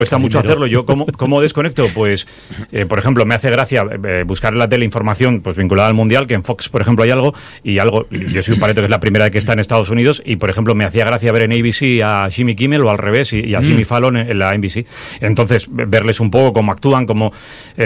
Cuesta mucho hacerlo. Yo, ¿cómo desconecto? Pues, por ejemplo, me hace gracia buscar en la tele información pues vinculada al Mundial, que en Fox, por ejemplo, hay algo, yo soy un paleto que es la primera vez que está en Estados Unidos, y, por ejemplo, me hacía gracia ver en ABC a Jimmy Kimmel, o al revés, y a Jimmy Fallon en la NBC. Entonces, verles un poco cómo actúan, cómo